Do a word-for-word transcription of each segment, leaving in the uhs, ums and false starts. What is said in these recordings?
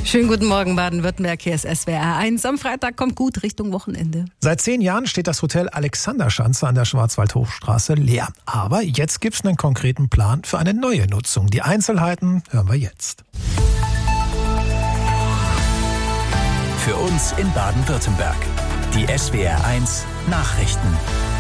Schönen guten Morgen, Baden-Württemberg. Hier ist S W R eins. Am Freitag kommt gut Richtung Wochenende. Seit zehn Jahren steht das Hotel Alexanderschanze an der Schwarzwaldhochstraße leer. Aber jetzt gibt es einen konkreten Plan für eine neue Nutzung. Die Einzelheiten hören wir jetzt. Für uns in Baden-Württemberg. Die S W R eins Nachrichten.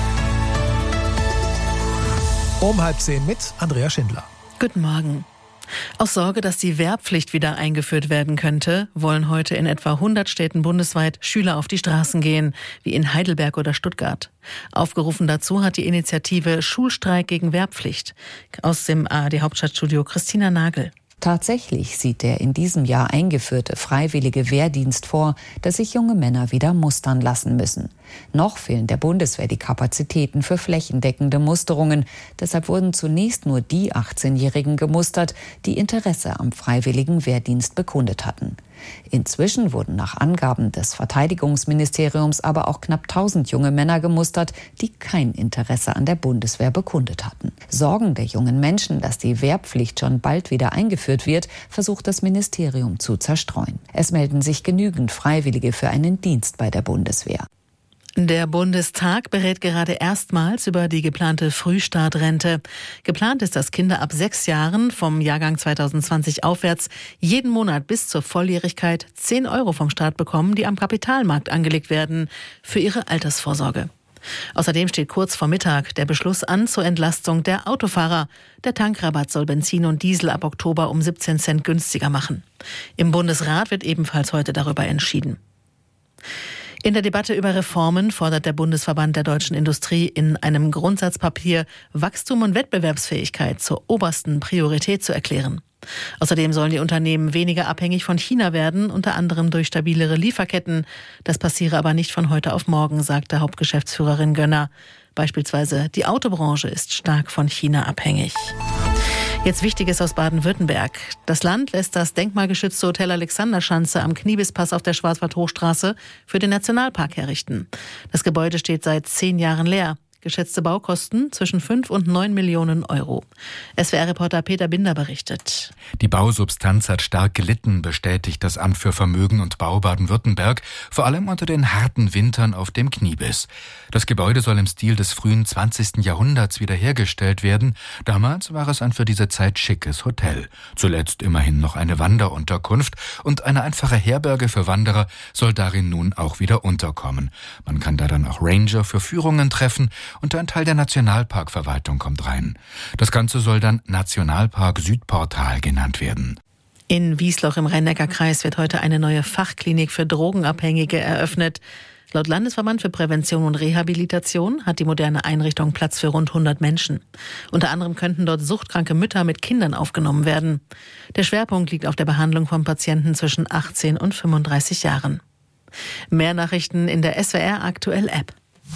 Um halb zehn mit Andrea Schindler. Guten Morgen. Aus Sorge, dass die Wehrpflicht wieder eingeführt werden könnte, wollen heute in etwa hundert Städten bundesweit Schüler auf die Straßen gehen, wie in Heidelberg oder Stuttgart. Aufgerufen dazu hat die Initiative Schulstreik gegen Wehrpflicht. Aus dem A R D-Hauptstadtstudio Christina Nagel. Tatsächlich sieht der in diesem Jahr eingeführte freiwillige Wehrdienst vor, dass sich junge Männer wieder mustern lassen müssen. Noch fehlen der Bundeswehr die Kapazitäten für flächendeckende Musterungen. Deshalb wurden zunächst nur die achtzehnjährigen gemustert, die Interesse am freiwilligen Wehrdienst bekundet hatten. Inzwischen wurden nach Angaben des Verteidigungsministeriums aber auch knapp tausend junge Männer gemustert, die kein Interesse an der Bundeswehr bekundet hatten. Sorgen der jungen Menschen, dass die Wehrpflicht schon bald wieder eingeführt wird, versucht das Ministerium zu zerstreuen. Es melden sich genügend Freiwillige für einen Dienst bei der Bundeswehr. Der Bundestag berät gerade erstmals über die geplante Frühstartrente. Geplant ist, dass Kinder ab sechs Jahren vom Jahrgang zweitausendzwanzig aufwärts jeden Monat bis zur Volljährigkeit zehn Euro vom Staat bekommen, die am Kapitalmarkt angelegt werden für ihre Altersvorsorge. Außerdem steht kurz vor Mittag der Beschluss an zur Entlastung der Autofahrer. Der Tankrabatt soll Benzin und Diesel ab Oktober um siebzehn Cent günstiger machen. Im Bundesrat wird ebenfalls heute darüber entschieden. In der Debatte über Reformen fordert der Bundesverband der deutschen Industrie in einem Grundsatzpapier, Wachstum und Wettbewerbsfähigkeit zur obersten Priorität zu erklären. Außerdem sollen die Unternehmen weniger abhängig von China werden, unter anderem durch stabilere Lieferketten. Das passiere aber nicht von heute auf morgen, sagte Hauptgeschäftsführerin Gönner. Beispielsweise die Autobranche ist stark von China abhängig. Jetzt Wichtiges aus Baden-Württemberg. Das Land lässt das denkmalgeschützte Hotel Alexanderschanze am Kniebispass auf der Schwarzwaldhochstraße für den Nationalpark herrichten. Das Gebäude steht seit zehn Jahren leer. Geschätzte Baukosten zwischen fünf und neun Millionen Euro. S W R-Reporter Peter Binder berichtet. Die Bausubstanz hat stark gelitten, bestätigt das Amt für Vermögen und Bau Baden-Württemberg, vor allem unter den harten Wintern auf dem Kniebiss. Das Gebäude soll im Stil des frühen zwanzigsten Jahrhunderts wiederhergestellt werden. Damals war es ein für diese Zeit schickes Hotel. Zuletzt immerhin noch eine Wanderunterkunft und eine einfache Herberge für Wanderer soll darin nun auch wieder unterkommen. Man kann da dann auch Ranger für Führungen treffen und ein Teil der Nationalparkverwaltung kommt rein. Das Ganze soll dann Nationalpark Südportal genannt werden. In Wiesloch im Rhein-Neckar-Kreis wird heute eine neue Fachklinik für Drogenabhängige eröffnet. Laut Landesverband für Prävention und Rehabilitation hat die moderne Einrichtung Platz für rund hundert Menschen. Unter anderem könnten dort suchtkranke Mütter mit Kindern aufgenommen werden. Der Schwerpunkt liegt auf der Behandlung von Patienten zwischen achtzehn und fünfunddreißig Jahren. Mehr Nachrichten in der S W R Aktuell App.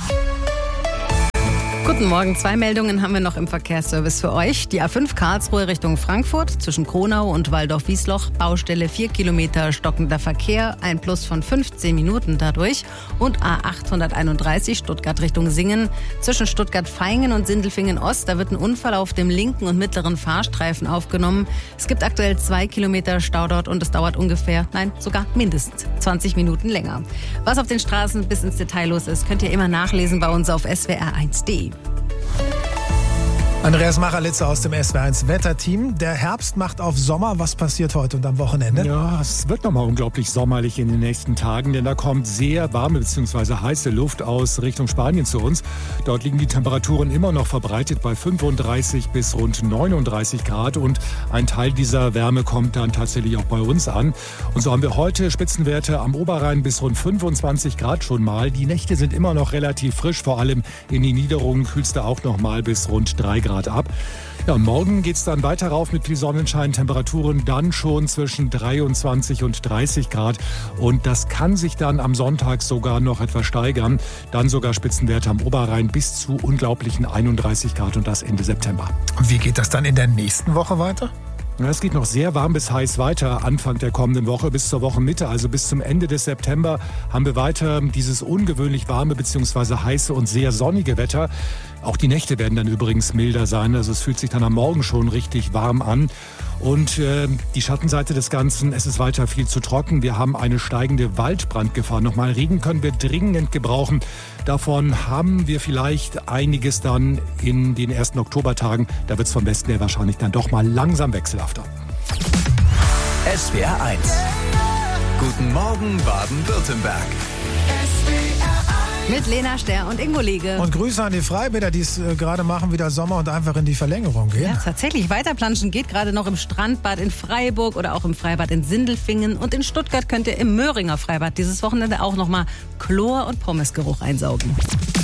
Guten Morgen, zwei Meldungen haben wir noch im Verkehrsservice für euch. Die A fünf Karlsruhe Richtung Frankfurt zwischen Kronau und Waldorf-Wiesloch, Baustelle vier Kilometer stockender Verkehr, ein Plus von fünfzehn Minuten dadurch. Und A achthunderteinunddreißig Stuttgart Richtung Singen zwischen Stuttgart-Vaihingen und Sindelfingen-Ost, da wird ein Unfall auf dem linken und mittleren Fahrstreifen aufgenommen. Es gibt aktuell zwei Kilometer Stau dort und es dauert ungefähr, nein, sogar mindestens zwanzig Minuten länger. Was auf den Straßen bis ins Detail los ist, könnt ihr immer nachlesen bei uns auf S W R eins punkt de. Andreas Macherlitzer aus dem S W R eins Wetterteam. Der Herbst macht auf Sommer. Was passiert heute und am Wochenende? Ja, es wird nochmal unglaublich sommerlich in den nächsten Tagen, denn da kommt sehr warme bzw. heiße Luft aus Richtung Spanien zu uns. Dort liegen die Temperaturen immer noch verbreitet bei fünfunddreißig bis rund neununddreißig Grad und ein Teil dieser Wärme kommt dann tatsächlich auch bei uns an. Und so haben wir heute Spitzenwerte am Oberrhein bis rund fünfundzwanzig Grad schon mal. Die Nächte sind immer noch relativ frisch, vor allem in den Niederungen kühlst du auch noch mal bis rund drei Grad ab. Ja, und morgen geht es dann weiter rauf mit viel Sonnenschein, Temperaturen dann schon zwischen dreiundzwanzig und dreißig Grad und das kann sich dann am Sonntag sogar noch etwas steigern. Dann sogar Spitzenwerte am Oberrhein bis zu unglaublichen einunddreißig Grad und das Ende September. Wie geht das dann in der nächsten Woche weiter? Es geht noch sehr warm bis heiß weiter Anfang der kommenden Woche bis zur Wochenmitte, also bis zum Ende des September haben wir weiter dieses ungewöhnlich warme bzw. heiße und sehr sonnige Wetter. Auch die Nächte werden dann übrigens milder sein. Also es fühlt sich dann am Morgen schon richtig warm an. Und äh, die Schattenseite des Ganzen, es ist weiter viel zu trocken. Wir haben eine steigende Waldbrandgefahr. Nochmal, Regen können wir dringend gebrauchen. Davon haben wir vielleicht einiges dann in den ersten Oktobertagen. Da wird es vom Westen her wahrscheinlich dann doch mal langsam wechselhafter. S W R eins. Guten Morgen Baden-Württemberg. Mit Lena Ster und Ingo Liege. Und Grüße an die Freibäder, die es äh, gerade machen, wieder Sommer und einfach in die Verlängerung gehen. Ja, tatsächlich. Weiterplanschen geht gerade noch im Strandbad in Freiburg oder auch im Freibad in Sindelfingen. Und in Stuttgart könnt ihr im Möhringer Freibad dieses Wochenende auch nochmal Chlor- und Pommesgeruch einsaugen.